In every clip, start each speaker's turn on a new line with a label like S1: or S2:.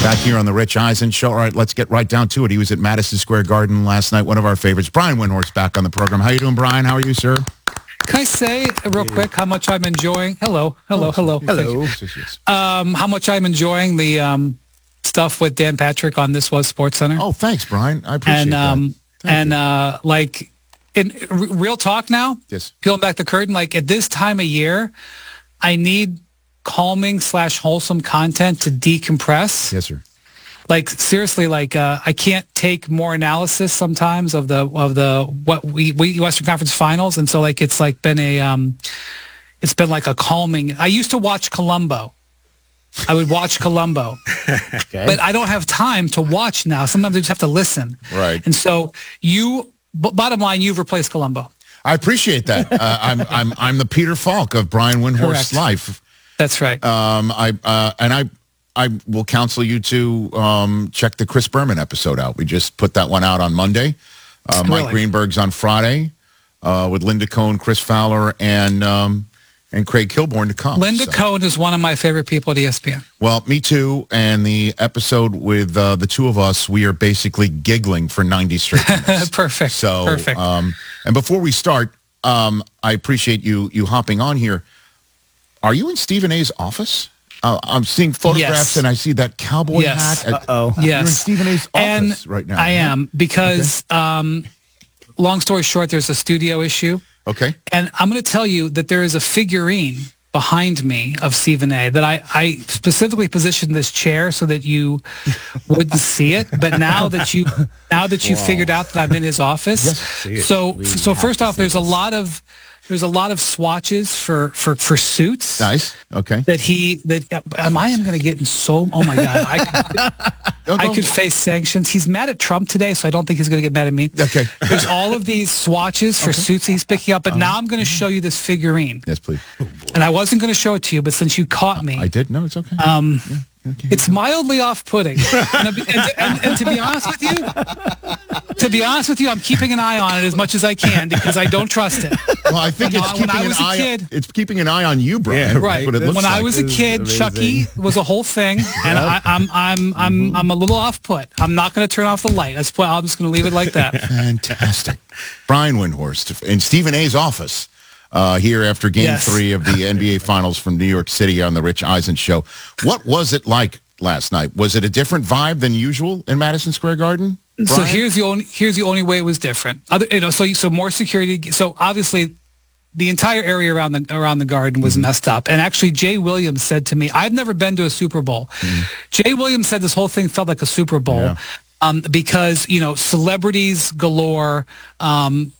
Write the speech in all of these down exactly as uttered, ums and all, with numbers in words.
S1: Back here on the Rich Eisen Show. All right, let's get right down to it. He was at Madison Square Garden last night, one of our favorites. Brian Windhorst back on the program. How you doing, Brian? How are you, sir?
S2: Can I say real quick how much I'm enjoying? Hello, hello,
S1: Oh,
S2: hello,
S1: hello.
S2: Um, how much I'm enjoying the um, stuff with Dan Patrick on This Was Sports Center.
S1: Oh, thanks, Brian. I appreciate
S2: and um,
S1: that. Thank
S2: and
S1: you.
S2: uh, like in r- real talk now.
S1: Yes.
S2: Peeling back the curtain, like at this time of year, I need calming slash wholesome content to decompress.
S1: Yes, sir.
S2: Like seriously, like uh, I can't take more analysis sometimes of the of the what we, we Western Conference Finals, and so like it's like been a um, it's been like a calming. I used to watch Columbo. I would watch Columbo,
S3: Okay.
S2: but I don't have time to watch now. Sometimes I just have to listen.
S1: Right.
S2: And so you, b- bottom line, you've replaced Columbo.
S1: I appreciate that. Uh, I'm I'm I'm the Peter Falk of Brian Windhorst's
S2: Correct.
S1: life.
S2: That's right.
S1: Um, I uh, and I I will counsel you to um, check the Chris Berman episode out. We just put that one out on Monday. Uh, Mike
S2: Really?
S1: Greenberg's on Friday uh, with Linda Cohn, Chris Fowler, and um, and Craig Kilborn to come.
S2: Linda
S1: So-
S2: Cohn is one of my favorite people at E S P N.
S1: Well, me too. And the episode with uh, the two of us, we are basically giggling for ninety straight minutes.
S2: Perfect.
S1: So,
S2: Perfect.
S1: Um, and before we start, um, I appreciate you you hopping on here. Are you in Stephen A's office? Uh, I'm seeing photographs
S2: Yes.
S1: and I see that cowboy
S2: Yes.
S1: hat.
S3: Uh-oh.
S1: You're in
S2: Yes.
S1: Stephen A's
S2: And
S1: office right now.
S2: I am because, um, long story short, there's a studio issue.
S1: Okay.
S2: And I'm going to tell you that there is a figurine behind me of Stephen A. that I, I specifically positioned this chair so that you wouldn't see it. But now that you now that you figured out that I'm in his office,
S3: See it.
S2: so
S3: We
S2: so
S3: have
S2: first
S3: to
S2: off,
S3: see
S2: there's a
S3: this.
S2: lot of there's a lot of swatches for for for suits.
S1: Nice. Okay.
S2: That he that um, I am going to get in so oh my god I could,
S1: Don't-
S2: I
S1: don't-
S2: could face sanctions. He's mad at Trump today, so I don't think he's going to get mad at me.
S1: Okay.
S2: There's all of these swatches for suits he's picking up, but now I'm going to show you this figurine.
S1: Yes, please.
S2: And I wasn't going to show it to you, but since you caught me,
S1: I did. No, it's okay.
S2: um,
S1: okay.
S2: it's mildly off-putting. and, and, and, and to be honest with you, to be honest with you, I'm keeping an eye on it as much as I can because I don't trust it.
S1: Well, I think
S2: when
S1: it's
S2: I-
S1: keeping
S2: when I
S1: an
S2: was a
S1: eye.
S2: kid-
S1: It's keeping an eye on you, Brian.
S3: Yeah,
S1: That's
S2: Right.
S1: what it looks
S2: When I
S1: like.
S2: was a
S3: This is
S2: kid,
S3: amazing.
S2: Chucky was a whole thing, and I, I'm I'm I'm I'm a little off put. I'm not going to turn off the light. That's why I'm just going to leave it like that.
S1: Fantastic. Brian Windhorst in Stephen A's office uh, here after game
S2: Yes.
S1: three of the N B A Finals from New York City on the Rich Eisen Show. What was it like last night? Was it a different vibe than usual in Madison Square Garden?
S2: So
S1: Brian?
S2: here's the only here's the only way it was different. Other, you know, so so more security. So obviously, the entire area around the around the garden was
S1: Mm-hmm.
S2: messed up. And actually, Jay Williams said to me, "I've never been to a Super Bowl." Jay Williams said this whole thing felt like a Super Bowl
S1: Mm-hmm. Yeah.
S2: um, because you know celebrities galore. Um,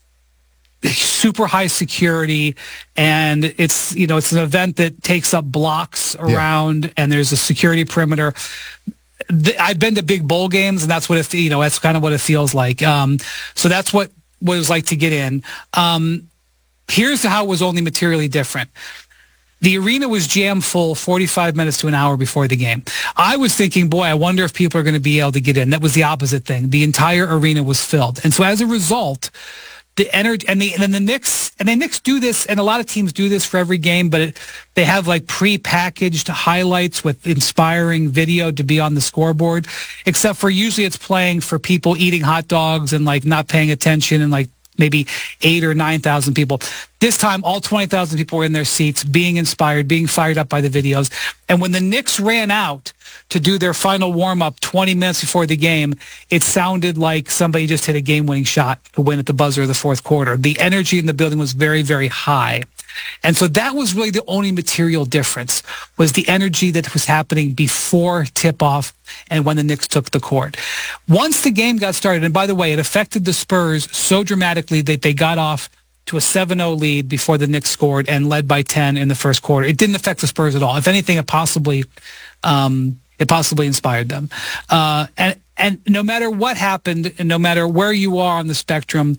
S2: super high security, and it's you know it's an event that takes up blocks around, and there's a security perimeter. Th- I've been to big bowl games, and that's what it you know that's kind of what it feels like. Um, so that's what what it was like to get in. Um, here's how it was only materially different. The arena was jam full forty-five minutes to an hour before the game. I was thinking, boy, I wonder if people are going to be able to get in. That was the opposite thing. The entire arena was filled. And so as a result, the energy and the and then the Knicks and the Knicks do this, and a lot of teams do this for every game, but it, they have like pre-packaged highlights with inspiring video to be on the scoreboard. Except for usually it's playing for people eating hot dogs and like not paying attention and like maybe eight or nine thousand people. This time, all twenty thousand people were in their seats, being inspired, being fired up by the videos. And when the Knicks ran out to do their final warm-up twenty minutes before the game, it sounded like somebody just hit a game-winning shot to win at the buzzer of the fourth quarter. The energy in the building was very, very high. And so that was really the only material difference, was the energy that was happening before tip-off and when the Knicks took the court. Once the game got started, and by the way, it affected the Spurs so dramatically that they got off to a seven oh lead before the Knicks scored and led by ten in the first quarter. It didn't affect the Spurs at all. If anything, it possibly um, it possibly inspired them. Uh, and and no matter what happened, and no matter where you are on the spectrum,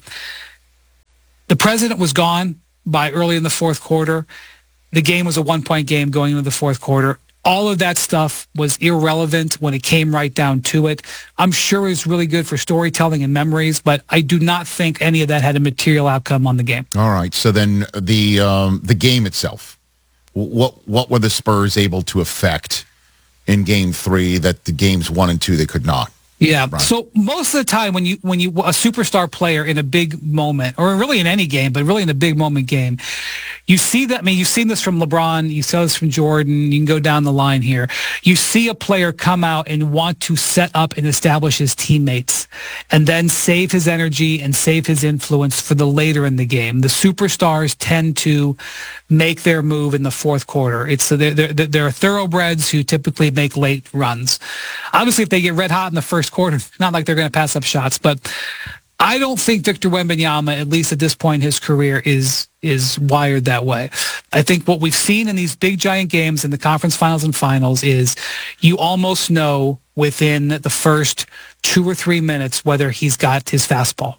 S2: the president was gone by early in the fourth quarter. The game was a one-point game going into the fourth quarter. All of that stuff was irrelevant when it came right down to it. I'm sure it was really good for storytelling and memories, but I do not think any of that had a material outcome on the game.
S1: All right. So then the um, the game itself, what what were the Spurs able to affect in game three that the games one and two they could not.
S2: Yeah.
S1: Right.
S2: So most of the time when you when you a superstar player in a big moment, or really in any game, but really in a big moment game, you see that. I mean, you've seen this from LeBron. You saw this from Jordan. You can go down the line here. You see a player come out and want to set up and establish his teammates, and then save his energy and save his influence for the later in the game. The superstars tend to make their move in the fourth quarter. It's they're, they're, they're thoroughbreds who typically make late runs. Obviously, if they get red hot in the first quarter, not like they're going to pass up shots, but I don't think Victor Wembanyama, at least at this point in his career, is is wired that way. I think what we've seen in these big giant games in the conference finals and finals is you almost know within the first two or three minutes whether he's got his fastball.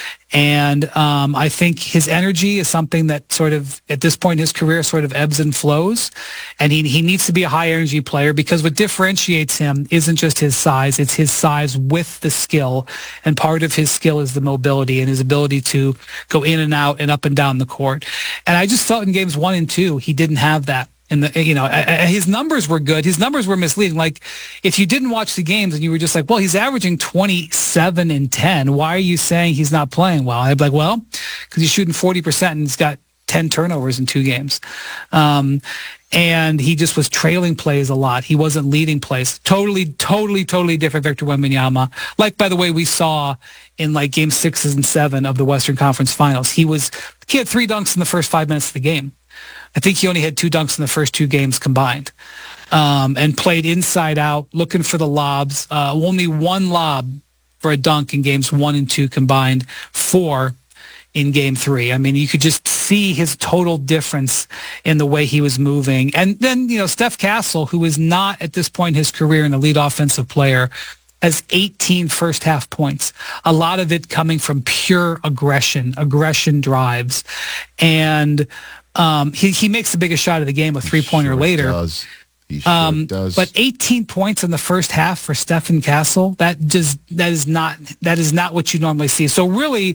S2: And um, I think his energy is something that sort of, at this point in his career, sort of ebbs and flows. And he, he needs to be a high-energy player because what differentiates him isn't just his size, it's his size with the skill. And part of his skill is the mobility and his ability to go in and out and up and down the court. And I just felt in games one and two, he didn't have that. And the, you know, his numbers were good. His numbers were misleading. Like, if you didn't watch the games and you were just like, well, he's averaging twenty-seven and ten. Why are you saying he's not playing well? I'd be like, well, because he's shooting forty percent and he's got ten turnovers in two games. Um, and he just was trailing plays a lot. He wasn't leading plays. Totally, totally, totally different Victor Wembanyama. Like, by the way, we saw in like game sixes and seven of the Western Conference Finals. He was, he had three dunks in the first five minutes of the game. I think he only had two dunks in the first two games combined, um, and played inside out, looking for the lobs. Uh, only one lob for a dunk in games one and two combined, four in game three. I mean, you could just see his total difference in the way he was moving. And then, you know, Steph Castle, who is not at this point in his career an elite offensive player, has eighteen first half points, a lot of it coming from pure aggression, aggression drives. And Um, he, he makes the biggest shot of the game, a three-pointer
S1: He sure
S2: later.
S1: Does. He sure
S2: um,
S1: does.
S2: But eighteen points in the first half for Stephen Castle, that just that is not that is not what you normally see. So really,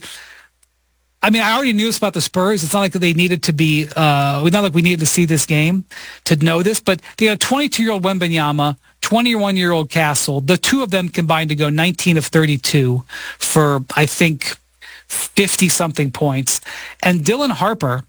S2: I mean, I already knew this about the Spurs. It's not like they needed to be. Uh, it's not like we needed to see this game to know this. But you know, twenty-two-year-old Wembanyama, twenty-one-year-old Castle, the two of them combined to go nineteen of thirty-two for, I think, fifty-something points, and Dylan Harper.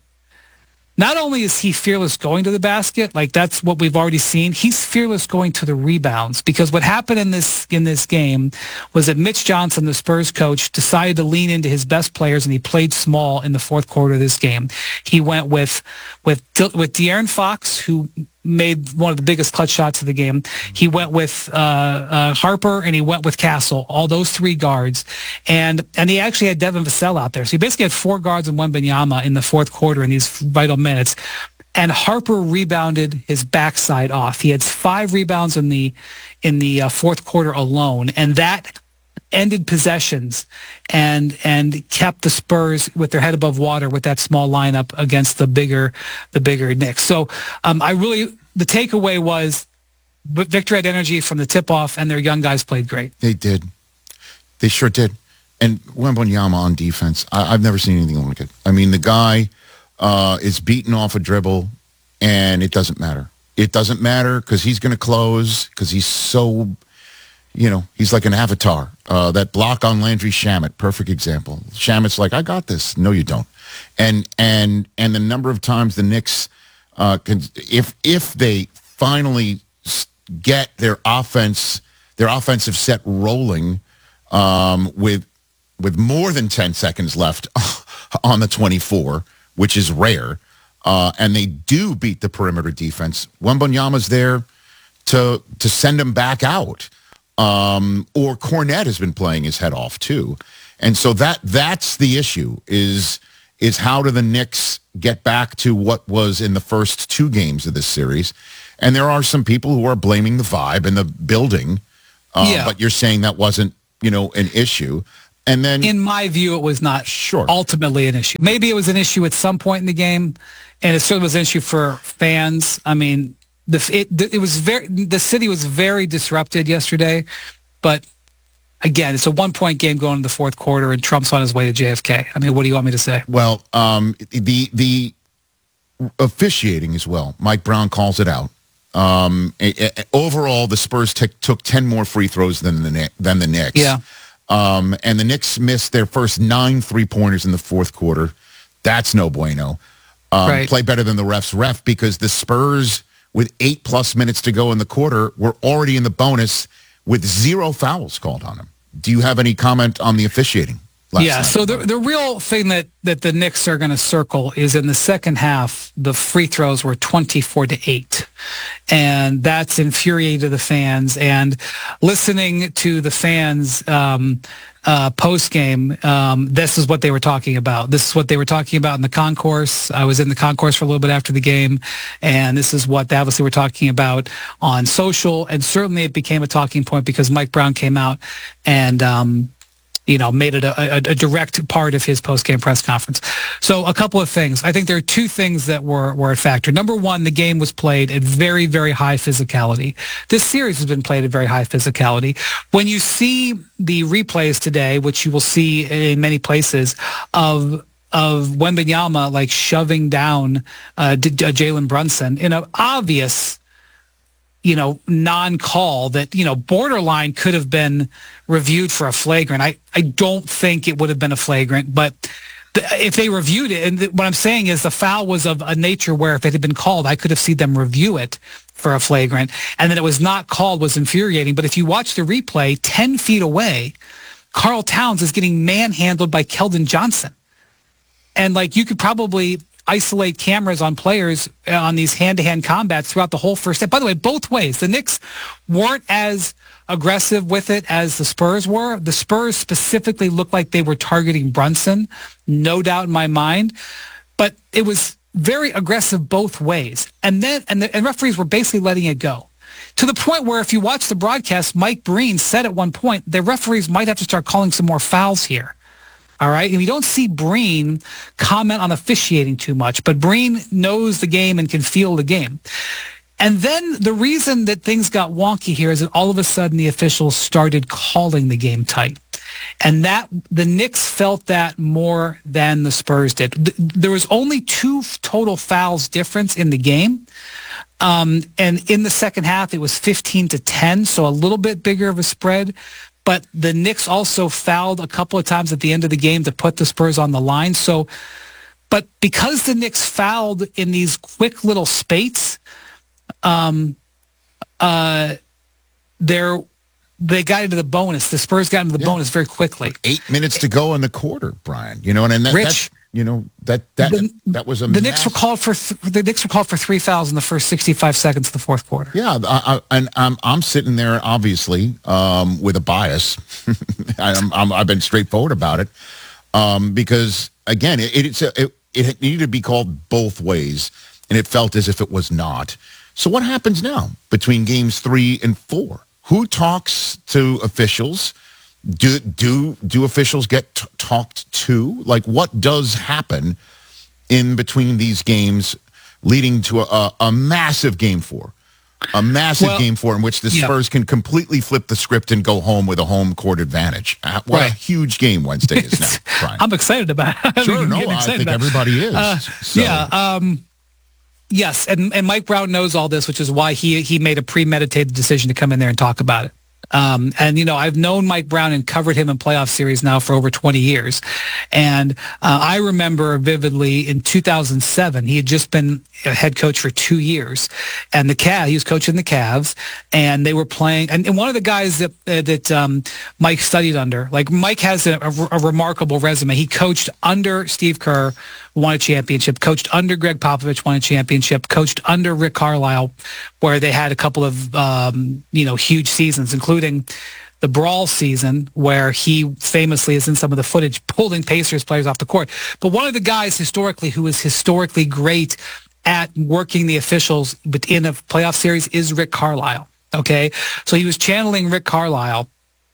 S2: Not only is he fearless going to the basket, like that's what we've already seen, he's fearless going to the rebounds, because what happened in this in this game was that Mitch Johnson, the Spurs coach, decided to lean into his best players, and he played small in the fourth quarter of this game. He went with with with De'Aaron Fox, who made one of the biggest clutch shots of the game. He went with uh, uh, Harper, and he went with Castle, all those three guards. And and he actually had Devin Vassell out there. So he basically had four guards and Wembanyama in the fourth quarter in these vital minutes. And Harper rebounded his backside off. He had five rebounds in the in the uh, fourth quarter alone. And that ended possessions and and kept the Spurs with their head above water with that small lineup against the bigger the bigger Knicks. So um, I really the takeaway was Victor had energy from the tip off, and their young guys played great.
S1: They did, they sure did. And Wembanyama on defense, I, I've never seen anything like it. I mean, the guy uh, is beaten off a dribble, and it doesn't matter. It doesn't matter because he's going to close because he's so. You know, he's like an avatar. Uh, that block on Landry Shamet, perfect example. Shamet's like, I got this. No, you don't. And and and the number of times the Knicks, uh, can, if if they finally get their offense, their offensive set rolling, um, with with more than ten seconds left on the twenty-four, which is rare, uh, and they do beat the perimeter defense, Wembanyama's there to to send them back out. Um, or Cornette has been playing his head off too, and so that that's the issue is is how do the Knicks get back to what was in the first two games of this series? And there are some people who are blaming the vibe and the building, uh,
S2: yeah.
S1: but you're saying that wasn't you know an issue. And then,
S2: in my view, it was not
S1: sure.
S2: ultimately an issue. Maybe it was an issue at some point in the game, and it certainly was an issue for fans. I mean. The it, it was very the city was very disrupted yesterday, but again, it's a one point game going into the fourth quarter, and Trump's on his way to J F K. I mean, what do you want me to say?
S1: Well, um, the the officiating as well. Mike Brown calls it out. Um, it, it, overall, the Spurs t- took ten more free throws than the Kni- than the Knicks.
S2: Yeah.
S1: Um, and the Knicks missed their first nine three-pointers in the fourth quarter. That's no bueno. Um,
S2: Right.
S1: Play better than the refs ref because the Spurs, with eight-plus minutes to go in the quarter, were already in the bonus with zero fouls called on them. Do you have any comment on the officiating? last
S2: Yeah,
S1: night?
S2: so the the real thing that, that the Knicks are going to circle is in the second half, the free throws were twenty-four to eight. And that's infuriating to the fans. And listening to the fans um, uh, post-game, um, this is what they were talking about. This is what they were talking about in the concourse. I was in the concourse for a little bit after the game, and this is what they obviously were talking about on social. And certainly it became a talking point because Mike Brown came out and um, you know, made it a, a, a direct part of his post-game press conference. So a couple of things. I think there are two things that were, were a factor. Number one, the game was played at very, very high physicality. This series has been played at very high physicality. When you see the replays today, which you will see in many places, of of Wembanyama like shoving down uh, D- D- Jalen Brunson in an obvious, you know, non-call that, you know, borderline could have been reviewed for a flagrant. I, I don't think it would have been a flagrant, but the, if they reviewed it, and the, what I'm saying is the foul was of a nature where if it had been called, I could have seen them review it for a flagrant, and that it was not called was infuriating. But if you watch the replay, ten feet away, Karl Towns is getting manhandled by Keldon Johnson. And like you could probably isolate cameras on players on these hand-to-hand combats throughout the whole first set. By the way, both ways. The Knicks weren't as aggressive with it as the Spurs were. The Spurs specifically looked like they were targeting Brunson, no doubt in my mind. But it was very aggressive both ways. And then and the and referees were basically letting it go. To the point where if you watch the broadcast, Mike Breen said at one point, the referees might have to start calling some more fouls here. All right. And we don't see Breen comment on officiating too much, but Breen knows the game and can feel the game. And then the reason that things got wonky here is that all of a sudden the officials started calling the game tight. And that the Knicks felt that more than the Spurs did. There was only two total fouls difference in the game. Um, and in the second half, it was fifteen to ten, so a little bit bigger of a spread. But the Knicks also fouled a couple of times at the end of the game to put the Spurs on the line. So, but because the Knicks fouled in these quick little spates, um, uh, they're, they got into the bonus. The Spurs got into the
S1: Yeah.
S2: bonus very quickly.
S1: Eight minutes to go in the quarter, Brian. You know, and, and that,
S2: Rich,
S1: that's, you know, that that
S2: the,
S1: that was a
S2: the Knicks
S1: massive-
S2: were called for th- the Knicks were called for three fouls in the first sixty-five seconds of the fourth quarter.
S1: Yeah, I, I, and I'm I'm sitting there obviously um, with a bias. I'm, I'm I've been straightforward about it um, because again, it it's a, it it needed to be called both ways, and it felt as if it was not. So what happens now between games three and four? Who talks to officials? Do do do officials get t- talked to? Like, what does happen in between these games, leading to a, a massive game four, a massive
S2: Well,
S1: game four in which the
S2: yeah.
S1: Spurs can completely flip the script and go home with a home court advantage? Uh, What
S2: Right.
S1: a huge game Wednesday is now, Brian.
S2: I'm excited about it. I'm
S1: Sure, no,
S2: getting
S1: I
S2: excited
S1: think
S2: about it.
S1: everybody is.
S2: Uh,
S1: So-
S2: Yeah. Um, yes, and, and Mike Brown knows all this, which is why he he made a premeditated decision to come in there and talk about it. Um, and, you know, I've known Mike Brown and covered him in playoff series now for over twenty years. And uh, I remember vividly in two thousand seven, he had just been a head coach for two years. And the Cavs, he was coaching the Cavs, and they were playing. And, and one of the guys that uh, that um, Mike studied under, like Mike has a, a, a remarkable resume. He coached under Steve Kerr, won a championship, coached under Greg Popovich, won a championship, coached under Rick Carlisle, where they had a couple of, um, you know, huge seasons, including the Brawl season, where he famously is in some of the footage pulling Pacers players off the court. But one of the guys historically who is historically great at working the officials in a playoff series is Rick Carlisle. Okay. So he was channeling Rick Carlisle.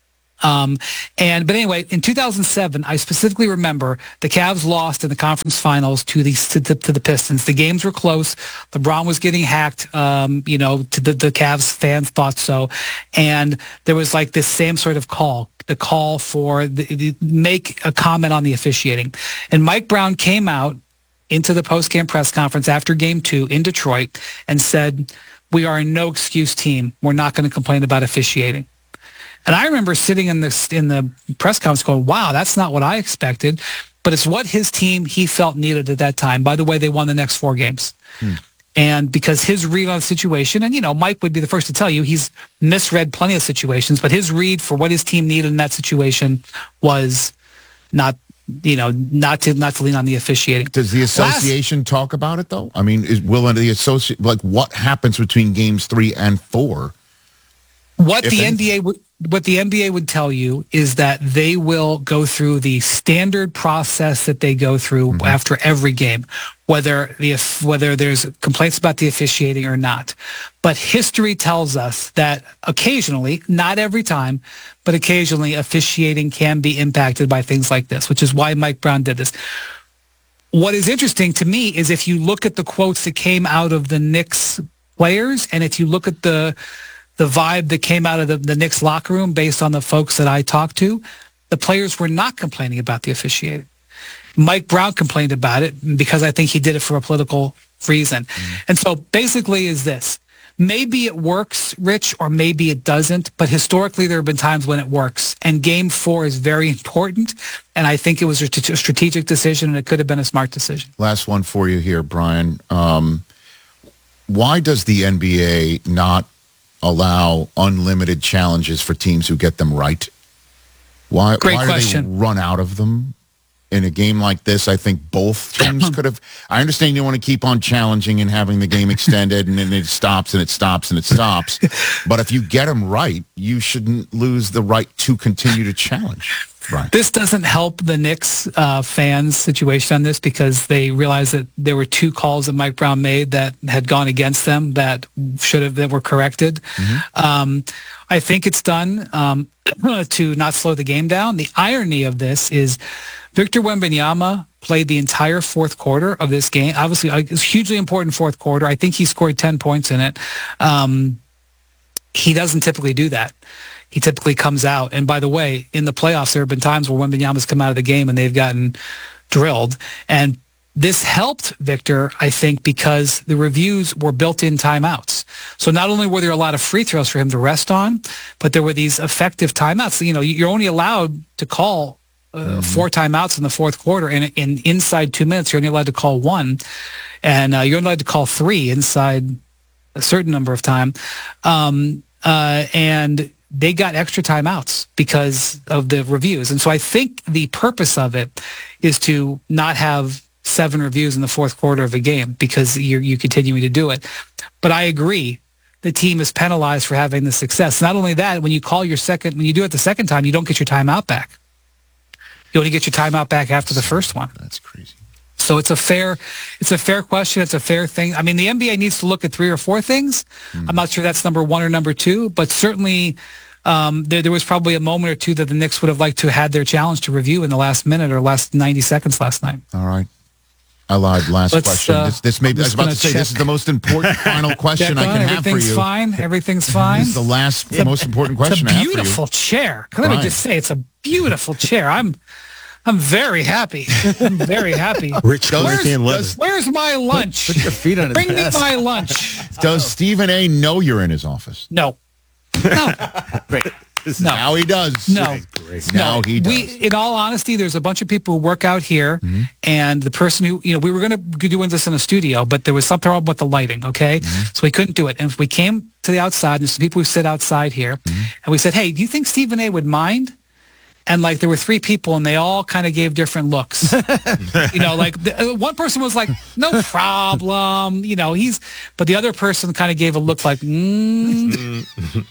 S2: Um, and, but anyway, in two thousand seven, I specifically remember the Cavs lost in the conference finals to the, to the, to the Pistons. The games were close. LeBron was getting hacked. Um, you know, to the, the Cavs fans thought so. And there was like this same sort of call, the call for the, the make a comment on the officiating. And Mike Brown came out into the post-game press conference after game two in Detroit and said, we are a no excuse team. We're not going to complain about officiating. And I remember sitting in the in the press conference going, "Wow, that's not what I expected." But it's what his team he felt needed at that time. By the way, they won the next four games. Hmm. And because his read on the situation, and, you know, Mike would be the first to tell you he's misread plenty of situations, but his read for what his team needed in that situation was not, you know, not to not to lean on the officiating.
S1: Does the association Last, talk about it, though? I mean, is will the associate, like, what happens between games three and four?
S2: What the N B A would what the N B A would tell you is that they will go through the standard process that they go through mm-hmm. after every game, whether the whether there's complaints about the officiating or not. But history tells us that occasionally, not every time, but occasionally officiating can be impacted by things like this, which is why Mike Brown did this. What is interesting to me is if you look at the quotes that came out of the Knicks players, and if you look at the the vibe that came out of the, the Knicks locker room based on the folks that I talked to, the players were not complaining about the officiating. Mike Brown complained about it because I think he did it for a political reason. Mm-hmm. And so basically is this. Maybe it works, Rich, or maybe it doesn't, but historically there have been times when it works. And game four is very important, and I think it was a strategic decision, and it could have been a smart decision.
S1: Last one for you here, Brian. Um, why does the N B A not allow unlimited challenges for teams who get them right? Why,
S2: Great
S1: why
S2: question.
S1: do they run out of them in a game like this? I think both teams could have. I understand you want to keep on challenging and having the game extended, and then it stops and it stops and it stops. But if you get them right, you shouldn't lose the right to continue to challenge. Right.
S2: This doesn't help the Knicks uh, fans' situation on this because they realized that there were two calls that Mike Brown made that had gone against them that should have that were corrected. Mm-hmm. Um, I think it's done um, to not slow the game down. The irony of this is Victor Wembanyama played the entire fourth quarter of this game. Obviously, it's a hugely important fourth quarter. I think he scored ten points in it. Um, he doesn't typically do that. He typically comes out. And by the way, in the playoffs, there have been times where Wembanyama's come out of the game and they've gotten drilled. And this helped Victor, I think, because the reviews were built-in timeouts. So not only were there a lot of free throws for him to rest on, but there were these effective timeouts. You know, you're only allowed to call uh, mm-hmm. four timeouts in the fourth quarter. And in inside two minutes, you're only allowed to call one. And uh, you're only allowed to call three inside a certain number of time. Um, uh, and they got extra timeouts because of the reviews. And so I think the purpose of it is to not have seven reviews in the fourth quarter of a game because you're you continuing to do it. But I agree. The team is penalized for having the success. Not only that, when you call your second, when you do it the second time, you don't get your timeout back. You only get your timeout back after the first one.
S1: That's crazy.
S2: So it's a fair, it's a fair question. It's a fair thing. I mean, the N B A needs to look at three or four things. Mm. I'm not sure that's number one or number two, but certainly um, there, there was probably a moment or two that the Knicks would have liked to have had their challenge to review in the last minute or last ninety seconds last night.
S1: All right. I lied. Last
S2: Let's,
S1: question.
S2: Uh,
S1: this, this may, I was about to say, check. This is the most important final question I can have for you.
S2: Everything's fine. Everything's fine.
S1: This is the last, the most important question I have for you.
S2: It's a beautiful chair. Let me just say, it's a beautiful chair. I'm I'm very happy. I'm very happy.
S3: Rich
S2: where's, where's my lunch?
S3: Put your feet on his
S2: Bring
S3: desk.
S2: me my lunch.
S1: Does Stephen A. know you're in his office?
S2: No. No.
S3: Great.
S2: No.
S1: Now he does.
S2: No.
S1: Now
S2: no.
S1: he does.
S2: We, in all honesty, there's a bunch of people who work out here, mm-hmm. and the person who, you know, we were going to be doing this in a studio, but there was something wrong with the lighting, okay? Mm-hmm. So we couldn't do it. And we came to the outside, and there's some people who sit outside here, mm-hmm. and we said, hey, do you think Stephen A. would mind? And like there were three people, and they all kind of gave different looks. You know, like the, one person was like, "No problem," you know. He's, but the other person kind of gave a look like, mm.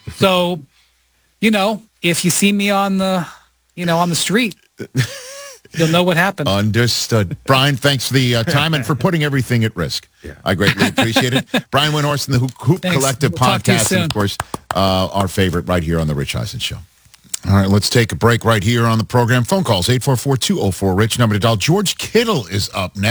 S2: So, you know, if you see me on the, you know, on the street, you'll know what happened.
S1: Understood. Brian, thanks for the uh, time and for putting everything at risk. Yeah. I greatly appreciate it. Brian Windhorst and the Hoop, Hoop Collective
S2: we'll
S1: podcast, and of course, uh, our favorite right here on the Rich Eisen Show. All right, let's take a break right here on the program. Phone calls, eight four four, two oh four, RICH, number to dial. George Kittle is up next.